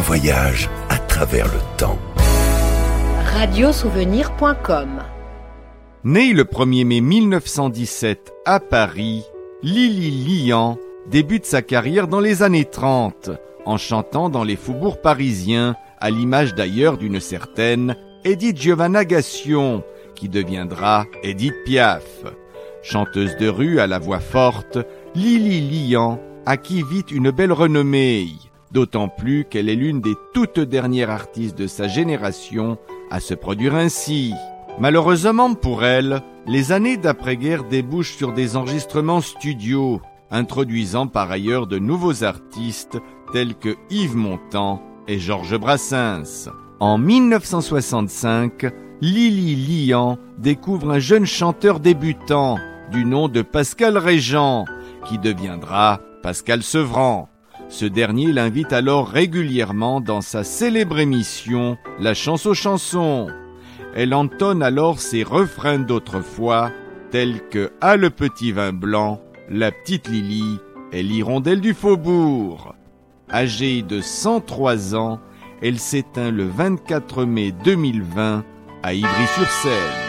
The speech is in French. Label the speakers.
Speaker 1: voyage à travers le temps.
Speaker 2: Radiosouvenir.com.
Speaker 3: Née le 1er mai 1917 à Paris, Lili Lian débute sa carrière dans les années 30, en chantant dans les faubourgs parisiens, à l'image d'ailleurs d'une certaine Edith Giovanna Gassion, qui deviendra Edith Piaf. Chanteuse de rue à la voix forte, Lili Lian acquit vite une belle renommée, d'autant plus qu'elle est l'une des toutes dernières artistes de sa génération à se produire ainsi. Malheureusement pour elle, les années d'après-guerre débouchent sur des enregistrements studio, introduisant par ailleurs de nouveaux artistes tels que Yves Montand et Georges Brassens. En 1965, Lili Lian découvre un jeune chanteur débutant du nom de Pascal Régent, qui deviendra Pascal Sevran. Ce dernier l'invite alors régulièrement dans sa célèbre émission La Chance aux chansons. Elle entonne alors ses refrains d'autrefois, tels que « Ah le petit vin blanc »,« La petite Lili » et « l'hirondelle du faubourg ». Âgée de 103 ans, elle s'éteint le 24 mai 2020 à Ivry-sur-Seine.